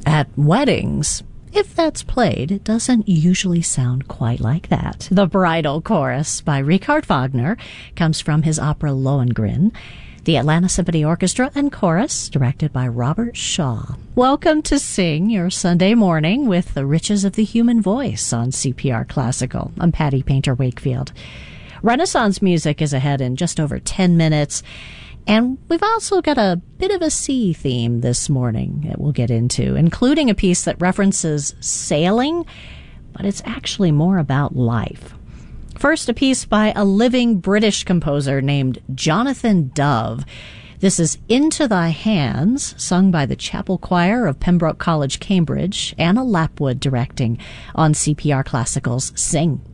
At weddings, if that's played, it doesn't usually sound quite like that. The Bridal Chorus by Richard Wagner comes from his opera Lohengrin. The Atlanta Symphony Orchestra and Chorus, directed by Robert Shaw. Welcome to Sing Your Sunday Morning with the Riches of the Human Voice on CPR Classical. I'm Patty Painter Wakefield. Renaissance music is ahead in just over 10 minutes. And we've also got a bit of a sea theme this morning that we'll get into, including a piece that references sailing, but it's actually more about life. First, a piece by a living British composer named Jonathan Dove. This is Into Thy Hands, sung by the Chapel Choir of Pembroke College, Cambridge, Anna Lapwood directing on CPR Classical's Sing.